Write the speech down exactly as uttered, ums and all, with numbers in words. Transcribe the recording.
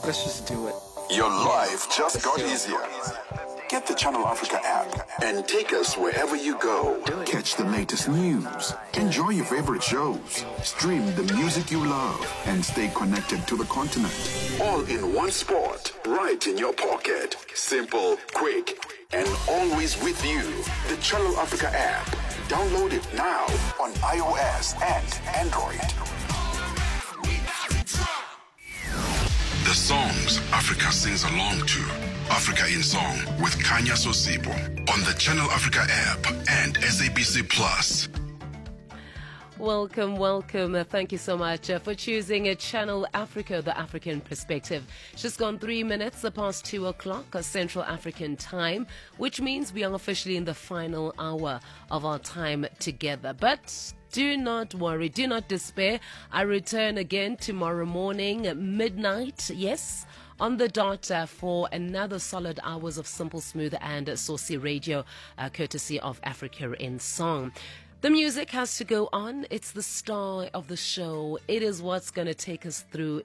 Let's just do it. Your life just got easier. Get the Channel Africa app and take us wherever you go. Catch the latest news, enjoy your favorite shows, stream the music you love, and stay connected to the continent. All in one spot, right in your pocket. Simple, quick, and always with you. The Channel Africa app. Download it now on iOS and Android. The songs Africa sings along to. Africa in Song with Kanya Sosibo on the Channel Africa app and S A B C Plus. Welcome, welcome. Uh, thank you so much uh, for choosing uh, Channel Africa, the African perspective. Just gone three minutes past two o'clock uh, Central African time, which means we are officially in the final hour of our time together. But do not worry, do not despair. I return again tomorrow morning at midnight. Yes, on the dot uh, for another solid hours of simple, smooth and uh, saucy radio, uh, courtesy of Africa in Song. The music has to go on. It's the star of the show. It is what's going to take us through